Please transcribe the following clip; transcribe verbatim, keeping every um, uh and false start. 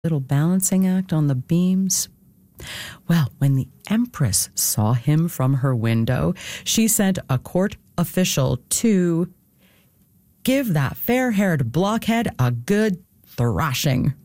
little balancing act on the beams. Well, when the Empress saw him from her window, she sent a court official to give that fair-haired blockhead a good thrashing.